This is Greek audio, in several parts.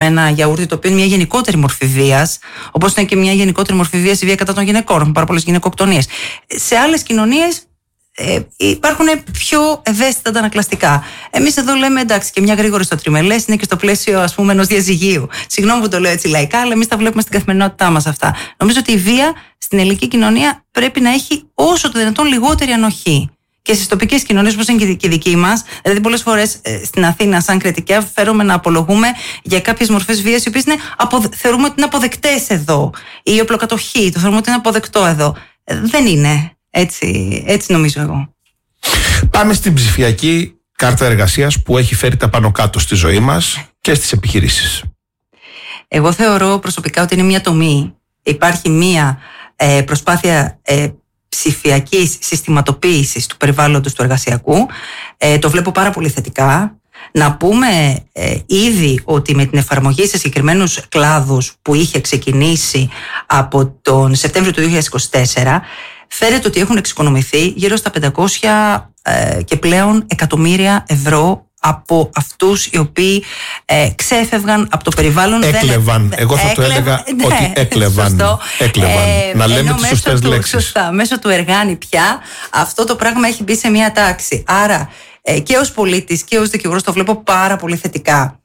ένα γιαούρτι, το οποίο είναι μια γενικότερη μορφή βίας, όπως είναι και μια γενικότερη μορφή βίας η βία κατά των γυναικών. Έχουμε πάρα πολλές γυναικοκτονίες. Σε άλλες κοινωνίες υπάρχουν πιο ευαίσθητα αντανακλαστικά. Εμείς εδώ λέμε εντάξει, και μια γρήγορη στο τριμελές είναι και στο πλαίσιο, ας πούμε, ενός διαζυγίου. Συγγνώμη που το λέω έτσι λαϊκά, αλλά εμείς τα βλέπουμε στην καθημερινότητά μας αυτά. Νομίζω ότι η βία στην ελληνική κοινωνία πρέπει να έχει όσο το δυνατόν λιγότερη ανοχή. Και στις τοπικές κοινωνίες, όπως είναι και η δική μας, δηλαδή πολλές φορές στην Αθήνα, σαν κριτικά, φέρουμε να απολογούμε για κάποιες μορφές βίας, οι οποίες θεωρούμε ότι είναι αποδεκτές εδώ. Η οπλοκατοχή, το θεωρούμε ότι είναι αποδεκτό εδώ. Δεν είναι. Έτσι νομίζω εγώ. Πάμε στην ψηφιακή κάρτα εργασίας που έχει φέρει τα πάνω κάτω στη ζωή μας και στις επιχειρήσεις. Εγώ θεωρώ προσωπικά ότι είναι μια τομή. Υπάρχει μια προσπάθεια ψηφιακής συστηματοποίησης του περιβάλλοντος του εργασιακού. Το βλέπω πάρα πολύ θετικά. Να πούμε ήδη ότι με την εφαρμογή σε συγκεκριμένους κλάδους που είχε ξεκινήσει από τον Σεπτέμβριο του 2024, φέρεται ότι έχουν εξοικονομηθεί γύρω στα 500 και πλέον εκατομμύρια ευρώ από αυτούς οι οποίοι ξέφευγαν από το περιβάλλον. Έκλεβαν. Εγώ θα το έλεγα ότι έκλεβαν. Να λέμε τις σωστές λέξεις. Σωστά. Μέσω του Εργάνη πια αυτό το πράγμα έχει μπει σε μια τάξη. Άρα και ως πολίτης και ως δικηγόρος το βλέπω πάρα πολύ θετικά.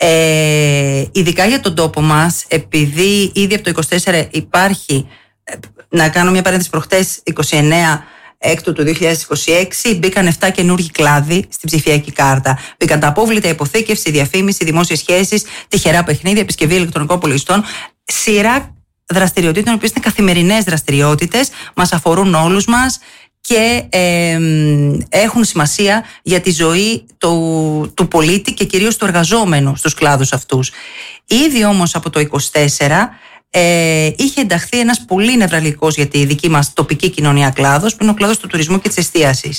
Ειδικά για τον τόπο μας, επειδή ήδη από το 24 υπάρχει, να κάνω μια παρένθεση, προχτές 29 έκτου του 2026 μπήκαν 7 καινούργιοι κλάδοι στην ψηφιακή κάρτα. Μπήκαν τα απόβλητα, υποθήκευση, διαφήμιση, δημόσιες σχέσεις, τυχερά παιχνίδια, επισκευή ηλεκτρονικών υπολογιστών. Σειρά δραστηριοτήτων, οι οποίες είναι καθημερινές δραστηριότητες, μας αφορούν όλους μας και έχουν σημασία για τη ζωή του πολίτη και κυρίως του εργαζόμενου στους κλάδους αυτούς. Ήδη όμως από το 24 είχε ενταχθεί ένας πολύ νευραλγικός για τη δική μας τοπική κοινωνία κλάδος, που είναι ο κλάδος του τουρισμού και της εστίασης.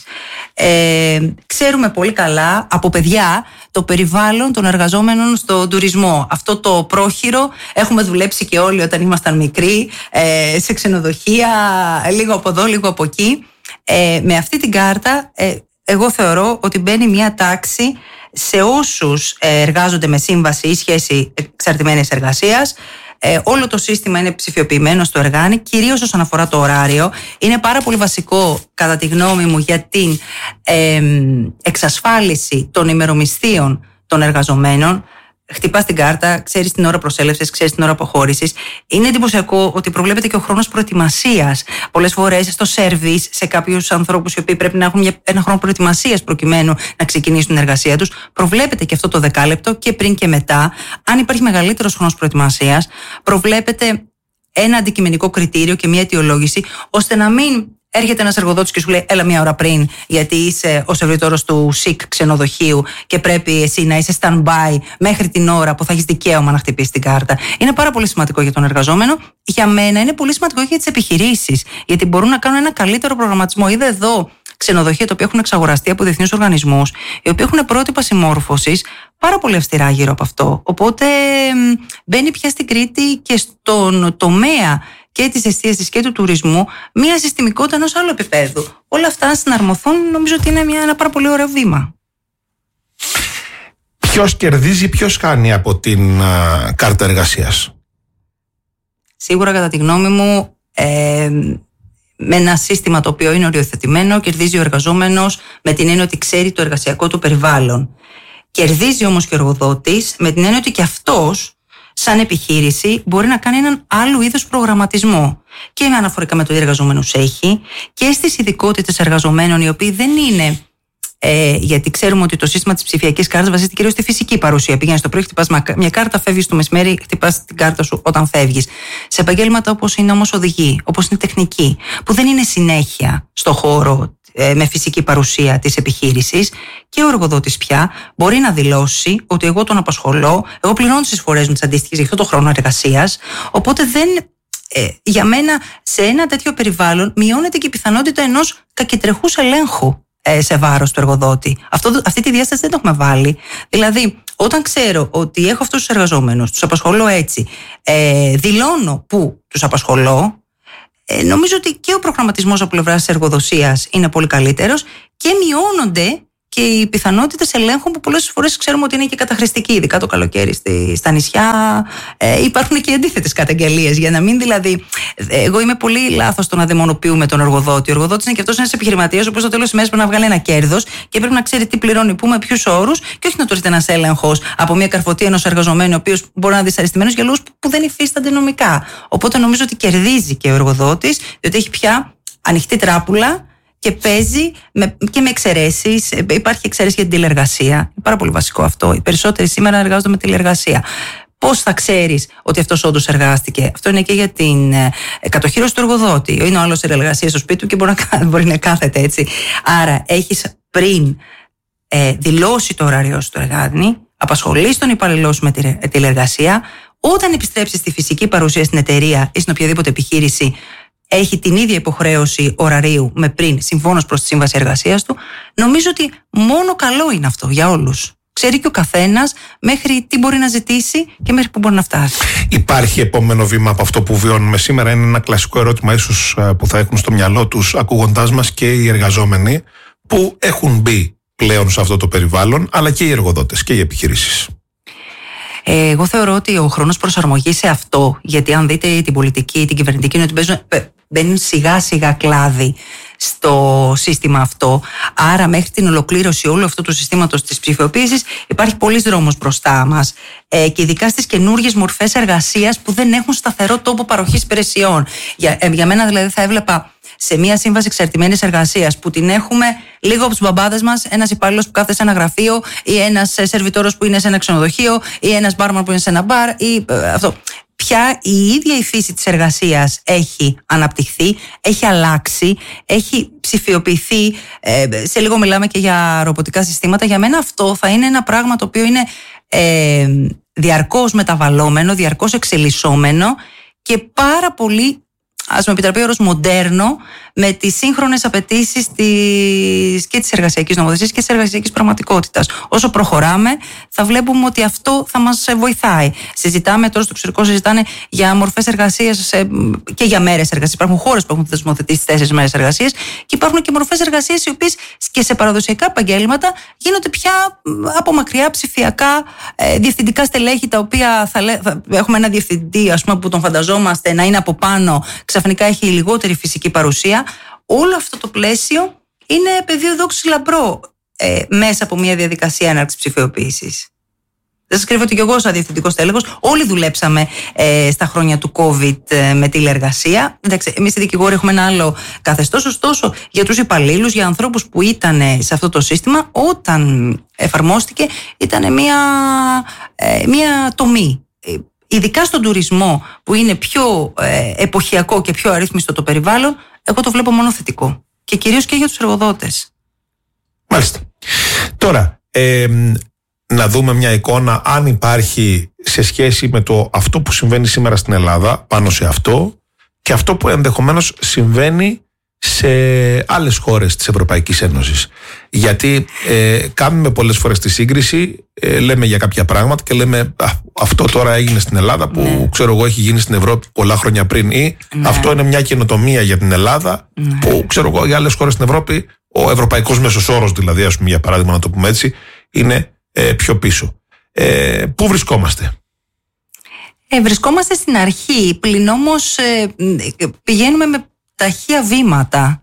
Ξέρουμε πολύ καλά από παιδιά το περιβάλλον των εργαζόμενων στον τουρισμό. Αυτό το πρόχειρο έχουμε δουλέψει και όλοι όταν ήμασταν μικροί, σε ξενοδοχεία, λίγο από εδώ, λίγο από εκεί. Με αυτή την κάρτα εγώ θεωρώ ότι μπαίνει μια τάξη σε όσους εργάζονται με σύμβαση ή σχέση εξαρτημένης εργασίας. Όλο το σύστημα είναι ψηφιοποιημένο στο Εργάνη, κυρίως όσον αφορά το ωράριο. Είναι πάρα πολύ βασικό, κατά τη γνώμη μου, για την εξασφάλιση των ημερομισθείων των εργαζομένων. Χτυπάς την κάρτα, ξέρεις την ώρα προσέλευσης, ξέρεις την ώρα αποχώρησης. Είναι εντυπωσιακό ότι προβλέπεται και ο χρόνος προετοιμασίας. Πολλές φορές στο σέρβις, σε κάποιους ανθρώπους οι οποίοι πρέπει να έχουν ένα χρόνο προετοιμασίας προκειμένου να ξεκινήσουν την εργασία τους, προβλέπεται και αυτό το δεκάλεπτο και πριν και μετά. Αν υπάρχει μεγαλύτερος χρόνος προετοιμασίας, προβλέπεται ένα αντικειμενικό κριτήριο και μια αιτιολόγηση, ώστε να μην έρχεται ένας εργοδότης και σου λέει έλα μια ώρα πριν, γιατί είσαι ο σερβιτόρος του ΣΥΚ ξενοδοχείου και πρέπει εσύ να είσαι stand-by μέχρι την ώρα που θα έχεις δικαίωμα να χτυπήσεις την κάρτα. Είναι πάρα πολύ σημαντικό για τον εργαζόμενο. Για μένα είναι πολύ σημαντικό και για τις επιχειρήσεις, γιατί μπορούν να κάνουν ένα καλύτερο προγραμματισμό. Είδα εδώ ξενοδοχεία τα οποία έχουν εξαγοραστεί από διεθνείς οργανισμούς, οι οποίοι έχουν πρότυπα συμμόρφωσης πάρα πολύ αυστηρά γύρω από αυτό. Οπότε μπαίνει πια στην Κρήτη και στον τομέα και της εστίασης και του τουρισμού μια συστημικότητα ενός άλλου επίπεδου. Όλα αυτά να συναρμοθούν, νομίζω ότι είναι ένα πάρα πολύ ωραίο βήμα. Ποιος κερδίζει, ποιος χάνει από την κάρτα εργασίας? Σίγουρα, κατά τη γνώμη μου, με ένα σύστημα το οποίο είναι οριοθετημένο, κερδίζει ο εργαζόμενος με την έννοια ότι ξέρει το εργασιακό του περιβάλλον. Κερδίζει όμως και ο εργοδότης με την έννοια ότι και αυτός, σαν επιχείρηση, μπορεί να κάνει έναν άλλου είδους προγραμματισμό και αναφορικά με το τι εργαζόμενους έχει και στις ειδικότητες εργαζομένων, οι οποίοι δεν είναι. Γιατί ξέρουμε ότι το σύστημα της ψηφιακής κάρτας βασίζεται κυρίως στη φυσική παρουσία. Πηγαίνεις στο πρωί, χτυπάς μια κάρτα, φεύγεις το μεσημέρι, χτυπάς την κάρτα σου όταν φεύγεις. Σε επαγγέλματα όπως είναι όμως οδηγοί, όπως είναι τεχνική, που δεν είναι συνέχεια στο χώρο με φυσική παρουσία της επιχείρησης, και ο εργοδότης πια μπορεί να δηλώσει ότι εγώ τον απασχολώ, εγώ πληρώνω τις εισφορές μου τις αντίστοιχες για αυτό το χρόνο εργασίας. Οπότε για μένα σε ένα τέτοιο περιβάλλον μειώνεται και η πιθανότητα ενός κακετρεχούς ελέγχου σε βάρος του εργοδότη. Αυτή τη διάσταση δεν το έχουμε βάλει. Δηλαδή, όταν ξέρω ότι έχω αυτούς τους εργαζόμενους, τους απασχολώ έτσι, δηλώνω που τους απασχολώ, νομίζω ότι και ο προγραμματισμός από πλευράς της εργοδοσίας είναι πολύ καλύτερος και μειώνονται και οι πιθανότητες ελέγχων που πολλές φορές ξέρουμε ότι είναι και καταχρηστικοί, ειδικά το καλοκαίρι στα νησιά. Υπάρχουν και αντίθετες καταγγελίες. Για να μην δηλαδή. Εγώ είμαι πολύ λάθος το να δαιμονοποιούμε τον εργοδότη. Ο εργοδότης είναι και αυτός ένας επιχειρηματίας, ο οποίος στο τέλος της ημέρας πρέπει να βγάλει ένα κέρδος και πρέπει να ξέρει τι πληρώνει, πού, με ποιους όρους, και όχι να του έρθει ένας έλεγχος από μια καρφωτή ενός εργαζομένου, ο οποίος μπορεί να είναι δυσαρεστημένος για λόγους που δεν υφίστανται νομικά. Οπότε νομίζω ότι κερδίζει και ο εργοδότης, διότι έχει πια ανοιχτή τράπουλα. Και παίζει και με εξαιρέσεις. Υπάρχει εξαίρεση για την τηλεργασία. Είναι πάρα πολύ βασικό αυτό. Οι περισσότεροι σήμερα εργάζονται με τηλεργασία. Πώς θα ξέρεις ότι αυτός όντως εργάστηκε? Αυτό είναι και για την κατοχύρωση του εργοδότη. Είναι ο άλλος σε εργασία στο σπίτι του και μπορεί να κάθεται έτσι. Άρα έχεις πριν δηλώσει το ωράριό σου στο εργάδι, απασχολείς τον υπαλληλό σου με τηλεργασία. Όταν επιστρέψεις στη φυσική παρουσία στην εταιρεία ή στην οποιαδήποτε επιχείρηση, έχει την ίδια υποχρέωση ωραρίου με πριν, συμφώνως προς τη σύμβαση εργασίας του. Νομίζω ότι μόνο καλό είναι αυτό για όλους. Ξέρει και ο καθένας μέχρι τι μπορεί να ζητήσει και μέχρι που μπορεί να φτάσει. Υπάρχει επόμενο βήμα από αυτό που βιώνουμε σήμερα? Είναι ένα κλασικό ερώτημα ίσως που θα έχουν στο μυαλό τους ακούγοντάς μας και οι εργαζόμενοι που έχουν μπει πλέον σε αυτό το περιβάλλον, αλλά και οι εργοδότες και οι επιχειρήσεις. Εγώ θεωρώ ότι ο χρόνος προσαρμογής σε αυτό, γιατί αν δείτε την πολιτική, την κυβερνητική, είναι ότι μπαίνουν σιγά σιγά κλάδοι στο σύστημα αυτό. Άρα μέχρι την ολοκλήρωση όλου αυτού του συστήματος της ψηφιοποίησης υπάρχει πολλής δρόμος μπροστά μας, και ειδικά στις καινούργιες μορφές εργασίας που δεν έχουν σταθερό τόπο παροχής υπηρεσιών. Για μένα δηλαδή θα έβλεπα σε μια σύμβαση εξαρτημένης εργασίας που την έχουμε λίγο από τους μπαμπάδες μας, ένας υπάλληλος που κάθεται σε ένα γραφείο, ή ένας σερβιτόρος που είναι σε ένα ξενοδοχείο, ή ένας μπάρμαν που είναι σε ένα μπαρ, ή αυτό. Πια η ίδια η φύση της εργασίας έχει αναπτυχθεί, έχει αλλάξει, έχει ψηφιοποιηθεί. Σε λίγο μιλάμε και για ρομποτικά συστήματα. Για μένα αυτό θα είναι ένα πράγμα το οποίο είναι διαρκώς μεταβαλλόμενο, διαρκώς εξελισσόμενο και πάρα πολύ, ας με επιτραπεί ο όρος, μοντέρνο, με τις σύγχρονες απαιτήσεις και της εργασιακής νομοθεσίας και της εργασιακής πραγματικότητας. Όσο προχωράμε, θα βλέπουμε ότι αυτό θα μας βοηθάει. Συζητάμε τώρα στο εξωτερικό, συζητάνε για μορφές εργασίας και για μέρες εργασίας. Υπάρχουν χώρες που έχουν θεσμοθετήσει 4 μέρες εργασίας και υπάρχουν και μορφές εργασίας οι οποίες και σε παραδοσιακά επαγγέλματα γίνονται πια από μακριά ψηφιακά, διευθυντικά στελέχη, τα οποία έχουμε ένα διευθυντή, ας πούμε, που τον φανταζόμαστε να είναι από πάνω, ξαφνικά έχει λιγότερη φυσική παρουσία. Όλο αυτό το πλαίσιο είναι πεδίο δόξης λαμπρό μέσα από μια διαδικασία έναρξης ψηφιοποίησης. Δεν σας κρύβω ότι και εγώ σαν διευθυντικός τέλεχος, όλοι δουλέψαμε στα χρόνια του COVID με τηλεργασία. Εντάξει, εμείς οι δικηγόροι έχουμε ένα άλλο καθεστώς, ωστόσο για τους υπαλλήλους, για ανθρώπους που ήταν σε αυτό το σύστημα, όταν εφαρμόστηκε ήταν μια τομή. Ειδικά στον τουρισμό, που είναι πιο εποχιακό και πιο αρρύθμιστο το περιβάλλον, εγώ το βλέπω μόνο θετικό. Και κυρίως και για τους εργοδότες. Μάλιστα. Τώρα, να δούμε μια εικόνα αν υπάρχει σε σχέση με αυτό που συμβαίνει σήμερα στην Ελλάδα πάνω σε αυτό και αυτό που ενδεχομένως συμβαίνει σε άλλες χώρες της Ευρωπαϊκής Ένωσης. Γιατί κάνουμε πολλές φορές τη σύγκριση, λέμε για κάποια πράγματα και λέμε αυτό τώρα έγινε στην Ελλάδα που ξέρω εγώ έχει γίνει στην Ευρώπη πολλά χρόνια πριν, ή αυτό είναι μια καινοτομία για την Ελλάδα που ξέρω εγώ για άλλες χώρες στην Ευρώπη ο ευρωπαϊκός μέσος όρος, δηλαδή, ας πούμε, για παράδειγμα να το πούμε έτσι, είναι πιο πίσω. Πού βρισκόμαστε? Βρισκόμαστε στην αρχή, πλην όμως πηγαίνουμε με ταχεία βήματα.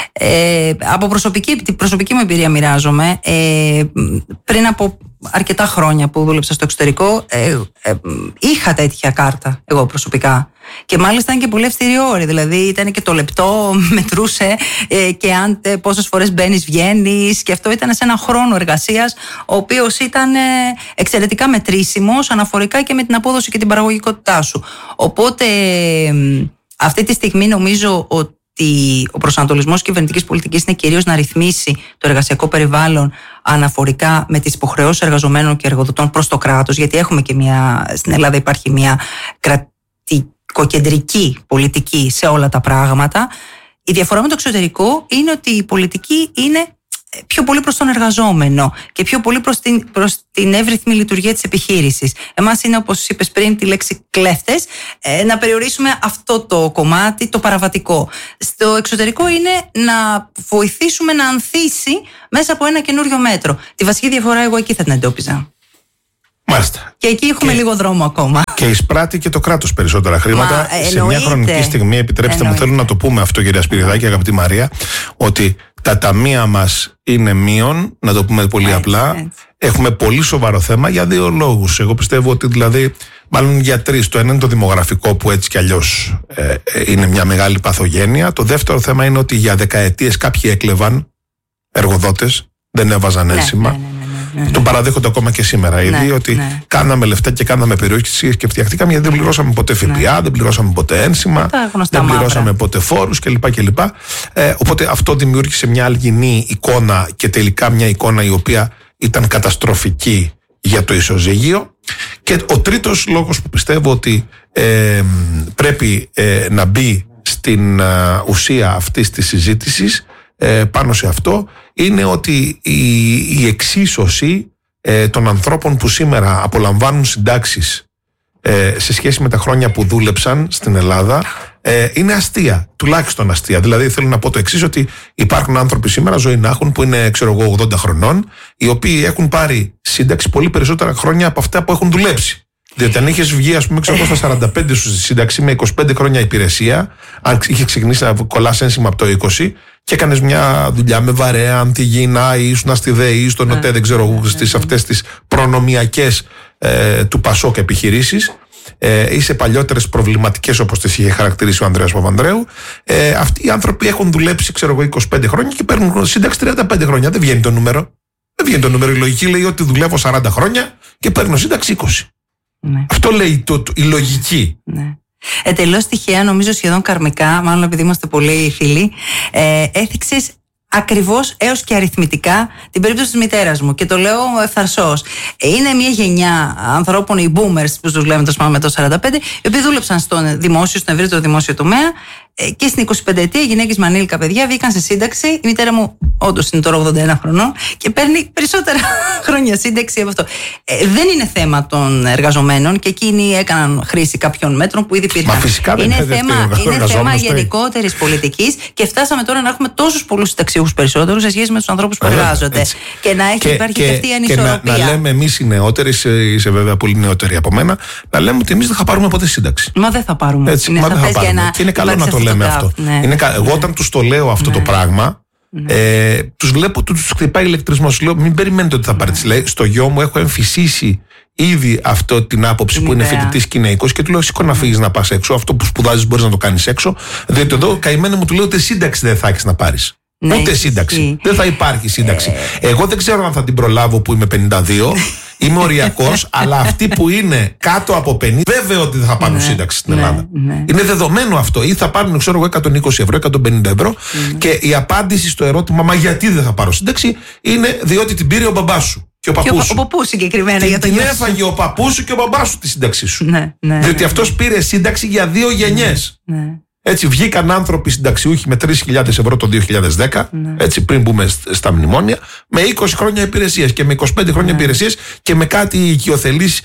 Από προσωπική μου εμπειρία μοιράζομαι. Πριν από αρκετά χρόνια που δούλεψα στο εξωτερικό, είχα τέτοια κάρτα εγώ προσωπικά. Και μάλιστα ήταν και πολύ αυστηρή όρη. Δηλαδή ήταν και το λεπτό, μετρούσε και αν πόσες φορές μπαίνεις, βγαίνεις. Και αυτό ήταν σε ένα χρόνο εργασίας, ο οποίος ήταν εξαιρετικά μετρήσιμος αναφορικά και με την απόδοση και την παραγωγικότητά σου. Οπότε αυτή τη στιγμή νομίζω ότι ο προσανατολισμός κυβερνητικής πολιτικής είναι κυρίως να ρυθμίσει το εργασιακό περιβάλλον αναφορικά με τις υποχρεώσεις εργαζομένων και εργοδοτών προς το κράτος, γιατί έχουμε και στην Ελλάδα υπάρχει μια κρατικοκεντρική πολιτική σε όλα τα πράγματα. Η διαφορά με το εξωτερικό είναι ότι η πολιτική είναι πιο πολύ προς τον εργαζόμενο και πιο πολύ προς την εύρυθμη λειτουργία της επιχείρησης. Εμάς είναι, όπως είπες πριν, τη λέξη κλέφτες, να περιορίσουμε αυτό το κομμάτι, το παραβατικό. Στο εξωτερικό είναι να βοηθήσουμε να ανθίσει μέσα από ένα καινούριο μέτρο. Τη βασική διαφορά εγώ εκεί θα την εντόπιζα. Μάλιστα. Και εκεί έχουμε λίγο δρόμο ακόμα. Και εισπράττει και το κράτος περισσότερα χρήματα. Σε μια χρονική στιγμή, επιτρέψτε μου, θέλω να το πούμε αυτό, κυρία Σπυριδάκη, αγαπητή Μαρία, ότι τα ταμεία μας είναι μείον, να το πούμε πολύ απλά. Έχουμε πολύ σοβαρό θέμα για δύο λόγους. Εγώ πιστεύω ότι δηλαδή, μάλλον για τρεις. Το ένα είναι το δημογραφικό, που έτσι κι αλλιώς είναι μια μεγάλη παθογένεια. Το δεύτερο θέμα είναι ότι για δεκαετίες κάποιοι έκλεβαν, εργοδότες, δεν έβαζαν ένσημα. Το παραδέχονται ακόμα και σήμερα ήδη, ότι κάναμε λεφτά και κάναμε περιοχές και φτιαχτήκαμε, γιατί δεν πληρώσαμε ποτέ ΦΠΑ, δεν πληρώσαμε ποτέ ένσημα, δεν πληρώσαμε ποτέ φόρους κλπ. Οπότε αυτό δημιούργησε μια αλγινή εικόνα και τελικά μια εικόνα η οποία ήταν καταστροφική για το ισοζύγιο. Και ο τρίτος λόγος που πιστεύω ότι πρέπει να μπει στην ουσία αυτής της συζήτησης πάνω σε αυτό, είναι ότι η εξίσωση των ανθρώπων που σήμερα απολαμβάνουν συντάξεις σε σχέση με τα χρόνια που δούλεψαν στην Ελλάδα είναι αστεία, τουλάχιστον αστεία. Δηλαδή θέλω να πω το εξής, ότι υπάρχουν άνθρωποι σήμερα, ζωή να έχουν, που είναι 80 χρονών, οι οποίοι έχουν πάρει σύνταξη πολύ περισσότερα χρόνια από αυτά που έχουν δουλέψει. Διότι αν είχες βγει, ας πούμε, στα 45 σου στη σύνταξη με 25 χρόνια υπηρεσία, αν είχε ξεκινήσει να κολλάς ένσημα από το 20 και έκανες μια δουλειά με βαρέα, αντιγύνα, ή ήσουν στη ΔΕΗ ή στον ΟΤΕ, δεν ξέρω εγώ, στις αυτές τις προνομιακές του Πασόκ επιχειρήσεις, ή σε παλιότερες προβληματικές, όπως τις είχε χαρακτηρίσει ο Ανδρέας Παπανδρέου, αυτοί οι άνθρωποι έχουν δουλέψει, ξέρω εγώ, 25 χρόνια και παίρνουν σύνταξη 35 χρόνια. Δεν βγαίνει το νούμερο. Δεν βγαίνει το νούμερο. Η λογική λέει ότι δουλεύω 40 χρόνια και παίρνω σύνταξη 20. Ναι. Αυτό λέει η λογική. Ναι. Τελώς τυχαία, νομίζω σχεδόν καρμικά, μάλλον επειδή είμαστε πολύ φίλοι, έθιξες ακριβώς έως και αριθμητικά την περίπτωση της μητέρας μου, και το λέω ευθαρσώς. Είναι μια γενιά ανθρώπων, οι boomers που τους λέμε με το 45, οι οποίοι δούλεψαν στον ευρύτερο δημόσιο τομέα, και στην 25ετία οι γυναίκες με ανήλικα παιδιά βγήκαν σε σύνταξη. Η μητέρα μου όντως είναι τώρα 81 χρονών και παίρνει περισσότερα χρόνια σύνταξη από αυτό. Δεν είναι θέμα των εργαζομένων, και εκείνοι έκαναν χρήση κάποιων μέτρων που ήδη υπήρχαν. Μα φυσικά δεν είναι θέμα γενικότερης πολιτικής, και φτάσαμε τώρα να έχουμε τόσους πολλούς συνταξιούχους περισσότερους σε σχέση με τους ανθρώπους που εργάζονται. Και να υπάρχει και αυτή η ανισορροπία. Και να λέμε εμείς οι νεότεροι, είσαι βέβαια πολύ νεότεροι από μένα, να λέμε ότι εμείς δεν θα πάρουμε ποτέ σύνταξη. Μα δεν θα πάρουμε. Και είναι καλό να το λέμε αυτό. Εγώ όταν τους το λέω αυτό το πράγμα, τους βλέπω ότι τους χτυπάει ηλεκτρισμός. Λέω, μην περιμένετε ότι θα πάρετε. Στο γιο μου έχω εμφυσίσει ήδη αυτό την άποψη, που είναι φοιτητής και είναι 20, και του λέω, σήκω να φύγεις να πας έξω. Αυτό που σπουδάζεις μπορείς να το κάνεις έξω. Διότι εδώ καημένο μου του λέω ότι σύνταξη δεν θα έχεις να πάρεις. Ούτε σύνταξη. Δεν θα υπάρχει σύνταξη. Εγώ δεν ξέρω αν θα την προλάβω που είμαι 52. Είμαι οριακός, αλλά αυτοί που είναι κάτω από 50, βέβαιο ότι δεν θα πάρουν σύνταξη στην Ελλάδα. Είναι δεδομένο αυτό. Ή θα πάρουν, ξέρω εγώ, 120 ευρώ, 150 ευρώ. Και η απάντηση στο ερώτημα, μα γιατί δεν θα πάρω σύνταξη, είναι διότι την πήρε ο μπαμπάς σου. Και ο παππούς σου. Ο παππούς συγκεκριμένα. Την έφαγε ο παππούς σου και ο μπαμπάς σου τη σύνταξή σου. Διότι αυτός πήρε σύνταξη για 2 γενιές. Έτσι βγήκαν άνθρωποι συνταξιούχοι με 3.000 ευρώ το 2010, έτσι πριν μπούμε στα μνημόνια, με 20 χρόνια υπηρεσίας και με 25 χρόνια υπηρεσίας, και με κάτι οικειοθελείς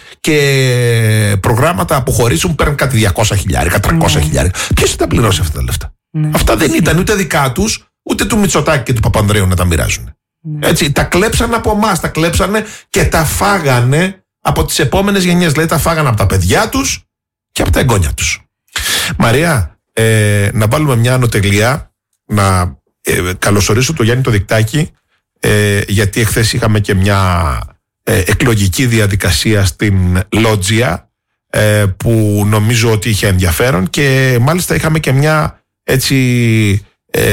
και προγράμματα αποχωρήσεων παίρνουν κάτι 200.000, 300.000. Ποιος θα τα πληρώσει αυτά τα λεφτά? Αυτά δεν ήταν ούτε δικά τους, ούτε του Μητσοτάκη και του Παπανδρέου να τα μοιράζουν. Έτσι, τα κλέψανε από εμάς, τα κλέψανε και τα φάγανε από τις επόμενες γενιές. Δηλαδή τα φάγανε από τα παιδιά τους και από τα εγγόνια τους. Μαρία, να βάλουμε μια ανωτελεία, να καλωσορίσω το Γιάννη το Δικτάκη, γιατί εχθές είχαμε και μια εκλογική διαδικασία στην Λότζια, που νομίζω ότι είχε ενδιαφέρον, και μάλιστα είχαμε και μια έτσι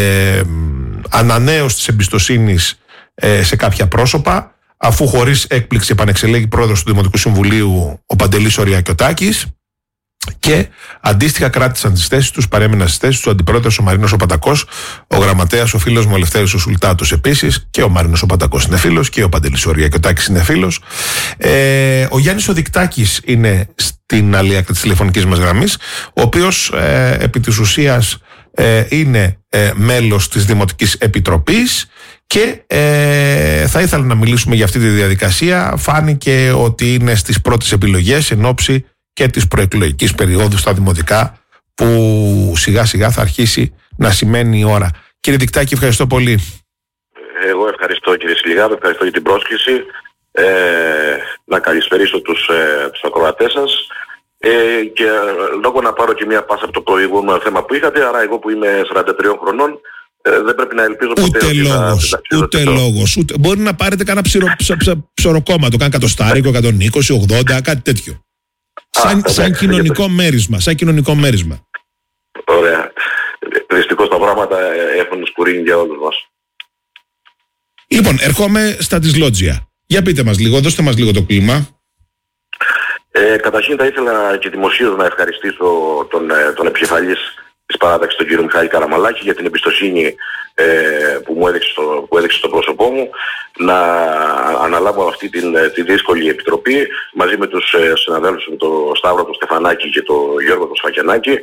ανανέωση της εμπιστοσύνης σε κάποια πρόσωπα, αφού χωρίς έκπληξη επανεξελέγει πρόεδρος του Δημοτικού Συμβουλίου ο Παντελής Οριακιωτάκης, και αντίστοιχα κράτησαν τις θέσεις τους, παρέμειναν στις θέσεις τους ο αντιπρόεδρος ο Μαρίνος ο Πατακός, ο γραμματέας ο φίλος μου ο Ελευθέρης ο Σουλτάτος επίσης, και ο Μαρίνος ο Πατακός είναι φίλος, και ο Παντελής Οριακιωτάκης είναι φίλος. Ο Γιάννης ο Δικτάκης είναι στην άλλη άκρη της τηλεφωνικής μας γραμμής, ο οποίος επί της ουσίας είναι μέλος της Δημοτικής Επιτροπής Και θα ήθελα να μιλήσουμε για αυτή τη διαδικασία. Φάνηκε ότι είναι στις πρώτες επιλογές εν ώψη και της προεκλογικής περίοδου στα δημοτικά, που σιγά σιγά θα αρχίσει να σημαίνει η ώρα. Κύριε Δικτάκη, ευχαριστώ πολύ. Εγώ ευχαριστώ, κύριε Σιλιγάδο, ευχαριστώ για την πρόσκληση. Να καλησπερίσω τους ακροατές σας. Και λόγω να πάρω και μια πάσα από το προηγούμενο θέμα που είχατε, άρα εγώ που είμαι 43 χρονών, δεν πρέπει να ελπίζω ποτέ. Ούτε λόγος. Μπορεί να πάρετε κάνα ψωροκόμματο, κάνα κατοστάρικο, 120, 80, κάτι τέτοιο. Σαν κοινωνικό μέρισμα. Ωραία. Δυστυχώς τα πράγματα έχουν σκουρίνει για όλους μας. Λοιπόν, ερχόμαι στα της Λότζια. Για πείτε μας λίγο, δώστε μας λίγο το κλίμα. Καταρχήν θα ήθελα και δημοσίως να ευχαριστήσω τον επικεφαλής της παράταξης, τον κύριο Μιχάλη Καραμαλάκη, για την εμπιστοσύνη που μου έδειξε στο πρόσωπό μου να αναλάβω αυτή τη δύσκολη επιτροπή μαζί με τους συναδέλφους μου, τον Σταύρο τον Στεφανάκη και τον Γιώργο τον Σφακιανάκη.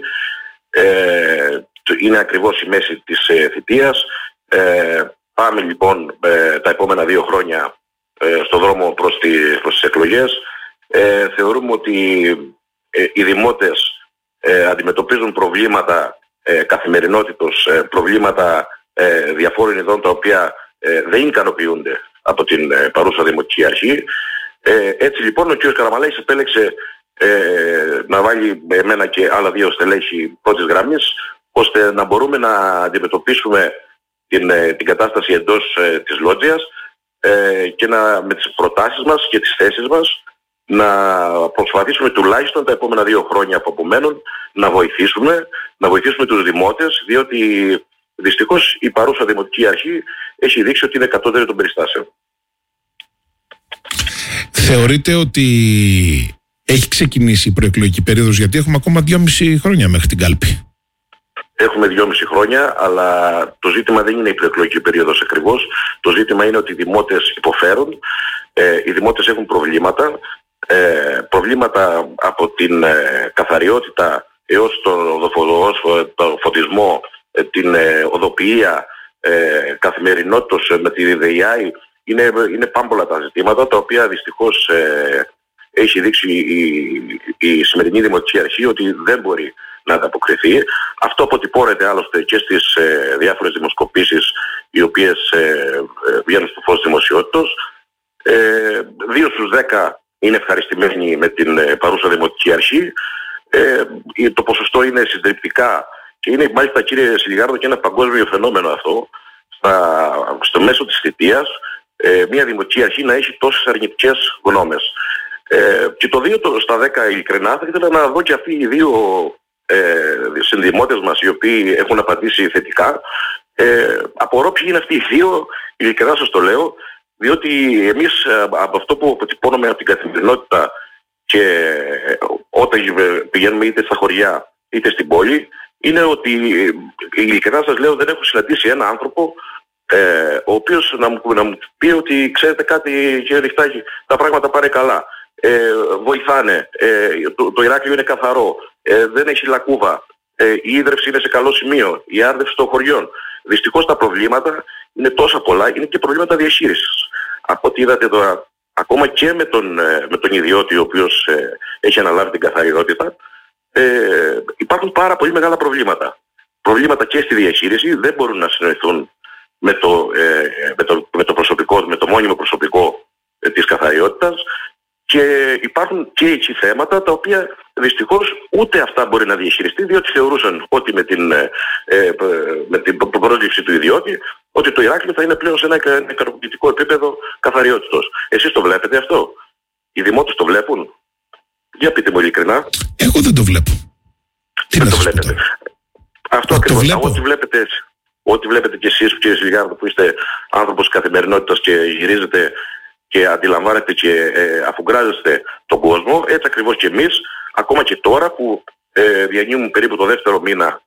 Είναι ακριβώς η μέση της θητείας. Πάμε λοιπόν τα επόμενα 2 χρόνια στο δρόμο προς τις εκλογές. Θεωρούμε ότι οι δημότες αντιμετωπίζουν προβλήματα καθημερινότητος, προβλήματα διαφόρων ειδών, τα οποία δεν ικανοποιούνται από την παρούσα Δημοτική Αρχή. Έτσι λοιπόν ο κ. Καραμαλάκης επέλεξε να βάλει εμένα και άλλα 2 στελέχη πρώτης γραμμής, ώστε να μπορούμε να αντιμετωπίσουμε την κατάσταση εντός της Λότζιας και με τις προτάσεις μας και τις θέσεις μας να προσπαθήσουμε τουλάχιστον τα επόμενα 2 χρόνια που απομένουν να βοηθήσουμε τους δημότες, διότι δυστυχώς η παρούσα Δημοτική Αρχή έχει δείξει ότι είναι κατώτερη των περιστάσεων. Θεωρείτε ότι έχει ξεκινήσει η προεκλογική περίοδος, γιατί έχουμε ακόμα 2,5 χρόνια μέχρι την κάλπη? Έχουμε 2,5 χρόνια, αλλά το ζήτημα δεν είναι η προεκλογική περίοδος ακριβώς. Το ζήτημα είναι ότι οι δημότες υποφέρουν, οι δημότες έχουν προβλήματα. Προβλήματα από την καθαριότητα έως το φωτισμό, την οδοποιία, καθημερινότητος με τη ΔΕΙΑΗ. Είναι πάμπολα τα ζητήματα, τα οποία δυστυχώς έχει δείξει η σημερινή Δημοτική Αρχή ότι δεν μπορεί να ανταποκριθεί. Αυτό αποτυπώνεται άλλωστε και στις διάφορες δημοσκοπήσεις οι οποίες βγαίνουν στο φως δημοσιότητος. 2 στους 10 είναι ευχαριστημένοι με την παρούσα Δημοτική Αρχή. Το ποσοστό είναι συντριπτικά και είναι μάλιστα, κύριε Σιλιγάρδο, και ένα παγκόσμιο φαινόμενο αυτό, στο μέσο της θητείας μια Δημοτική Αρχή να έχει τόσες αρνητικές γνώμες. Και το 2 στα 10 ειλικρινά θα ήθελα να δω και αυτοί οι 2 συνδημότες μας οι οποίοι έχουν απαντήσει θετικά. Απορώ ποιοι είναι αυτοί οι 2, ειλικρινά σας το λέω, διότι εμείς από αυτό που αποτυπώνουμε από την καθημερινότητα και όταν πηγαίνουμε είτε στα χωριά είτε στην πόλη, είναι ότι ειλικρινά σας λέω δεν έχω συναντήσει ένα άνθρωπο ο οποίος να μου πει ότι ξέρετε κάτι, κύριε Δικτάκη, τα πράγματα πάνε καλά, βοηθάνε, το Ηράκλειο είναι καθαρό, δεν έχει λακκούβα, η ίδρυυση είναι σε καλό σημείο, η άρδευση των χωριών. Δυστυχώς τα προβλήματα είναι τόσα πολλά, είναι και προβλήματα διαχείρισης. Από ό,τι είδατε τώρα, ακόμα και με τον ιδιώτη ο οποίος έχει αναλάβει την καθαριότητα, υπάρχουν πάρα πολύ μεγάλα προβλήματα. Προβλήματα και στη διαχείριση, δεν μπορούν να συνοηθούν με το προσωπικό, με το μόνιμο προσωπικό της καθαριότητας, και υπάρχουν και εκεί θέματα τα οποία δυστυχώς ούτε αυτά μπορεί να διαχειριστεί, διότι θεωρούσαν ότι με την πρόσληψη του ιδιώτη ότι το Ηράκλειο θα είναι πλέον σε ένα ικανοποιητικό επίπεδο καθαριότητος. Εσείς το βλέπετε αυτό? Οι δημότες το βλέπουν? Για πείτε μου ειλικρινά. Εγώ δεν το βλέπω. Τι δεν το βλέπετε? Αυτό ακριβώς. Ό,τι βλέπετε και εσείς, κύριε Σιλιγάρδο, που είστε άνθρωπος καθημερινότητας και γυρίζετε και αντιλαμβάνετε και αφουγκράζεστε τον κόσμο, έτσι ακριβώς και εμείς, ακόμα και τώρα που διανύουμε περίπου το 2ο μήνα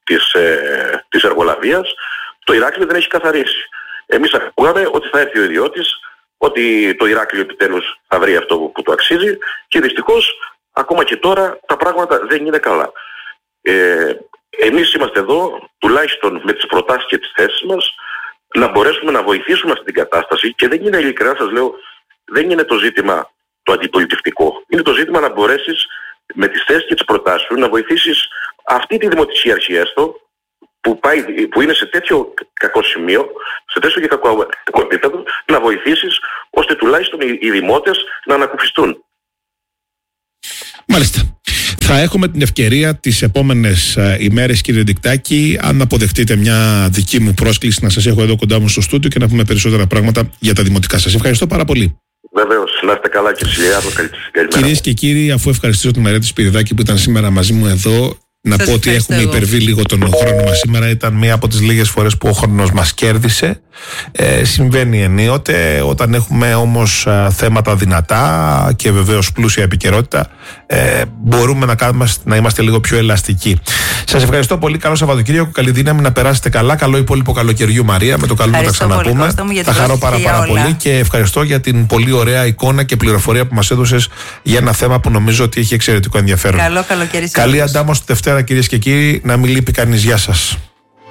της εργολαβίας, το Ηράκλειο δεν έχει καθαρίσει. Εμείς ακούγαμε ότι θα έρθει ο ιδιώτης, ότι το Ηράκλειο επιτέλους θα βρει αυτό που του αξίζει, και δυστυχώς ακόμα και τώρα τα πράγματα δεν είναι καλά. Εμείς είμαστε εδώ, τουλάχιστον με τις προτάσεις και τις θέσεις μας, να μπορέσουμε να βοηθήσουμε αυτή την κατάσταση, και δεν είναι, ειλικρινά σας λέω, δεν είναι το ζήτημα το αντιπολιτευτικό. Είναι το ζήτημα να μπορέσεις με τις θέσεις και τις προτάσεις σου να βοηθήσεις αυτή τη δημοτική αρχή έστω, που είναι σε τέτοιο κακό σημείο, σε τέτοιο και κακό επίπεδο, να βοηθήσεις ώστε τουλάχιστον οι δημότες να ανακουφιστούν. Μάλιστα. Θα έχουμε την ευκαιρία τις επόμενες ημέρες, κύριε Δικτάκη, αν αποδεχτείτε μια δική μου πρόσκληση, να σας έχω εδώ κοντά μου στο στούντιο και να πούμε περισσότερα πράγματα για τα δημοτικά. Σας ευχαριστώ πάρα πολύ. Βεβαίως, να είστε καλά, κύριε Σιλιάδο. Κυρίες και κύριοι, αφού ευχαριστήσω τη Μαρία Σπυριδάκη που ήταν σήμερα μαζί μου εδώ, να πω ότι έχουμε υπερβεί λίγο τον χρόνο μας σήμερα. Ήταν μία από τις λίγες φορές που ο χρόνος μας κέρδισε. Συμβαίνει ενίοτε. Όταν έχουμε όμως θέματα δυνατά και βεβαίως πλούσια επικαιρότητα, μπορούμε να είμαστε λίγο πιο ελαστικοί. Σας ευχαριστώ πολύ. Καλό Σαββατοκύριακο. Καλή δύναμη, να περάσετε καλά. Καλό υπόλοιπο καλοκαιριού, Μαρία. Με το καλό να τα ξαναπούμε. Θα χαρώ πάρα πολύ και ευχαριστώ για την πολύ ωραία εικόνα και πληροφορία που μας έδωσες για ένα θέμα που νομίζω ότι έχει εξαιρετικό ενδιαφέρον. Καλό καλοκαίρι. Καλή αντάμωση τη Δευτέρα, κυρίες και κύριοι. Να μην λείπει κανείς. Γεια σας.